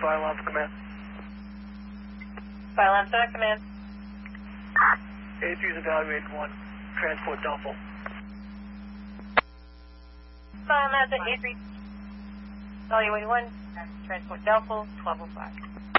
Fire alarm for command. Fire alarm center, command. A3 is evaluated 1. Transport Duffel. Fire alarm center, A3. Evaluating 1. Transport Doubtful, 1205.